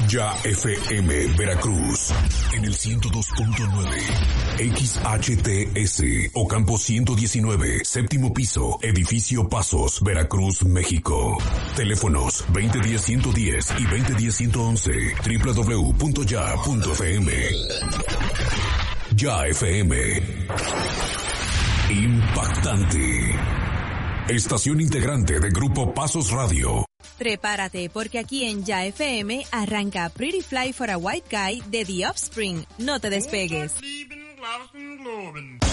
Ya FM Veracruz en el 102.9, XHTS Ocampo 119, séptimo piso, edificio Pasos, Veracruz, México. Teléfonos 2010-110 y 2010-111, www.ya.fm. Ya FM. Impactante. Estación integrante de Grupo Pasos Radio. Prepárate, porque aquí en Ya FM arranca Pretty Fly for a White Guy de The Offspring. No te despegues.